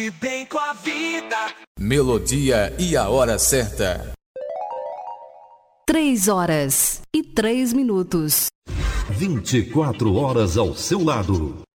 E bem com a vida. Melodia e a hora certa. 3h03. 24 horas ao seu lado.